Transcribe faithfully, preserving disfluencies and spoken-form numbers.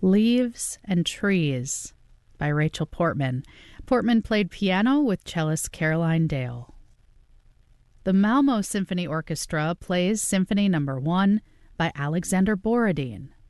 Leaves and Trees by Rachel Portman. Portman played piano with cellist Caroline Dale. The Malmo Symphony Orchestra plays Symphony Number one by Alexander Borodin.